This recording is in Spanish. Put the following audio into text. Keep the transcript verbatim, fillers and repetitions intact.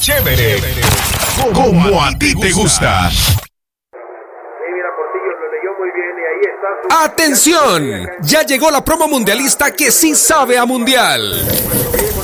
Chévere, como a ti te gusta. ¡Atención! Ya llegó la promo mundialista que sí sabe a mundial.